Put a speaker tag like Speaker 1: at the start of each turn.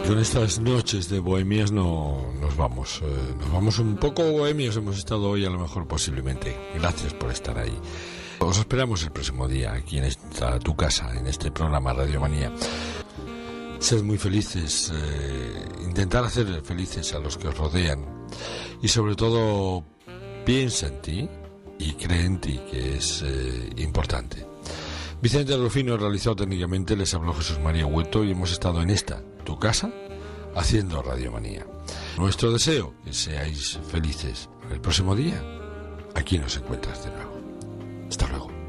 Speaker 1: con estas noches de bohemias nos vamos un poco bohemios hemos estado hoy, a lo mejor posiblemente. Gracias por estar ahí. Os esperamos el próximo día aquí en tu casa, en este programa Radio Manía. Sed muy felices, intentar hacer felices a los que os rodean y sobre todo piensa en ti y cree en ti, que es importante. Vicente Rufino realizado técnicamente, les habló Jesús María Hueto y hemos estado en tu casa, haciendo Radio Manía. Nuestro deseo, que seáis felices. El próximo día, aquí nos encuentras de nuevo. Hasta luego.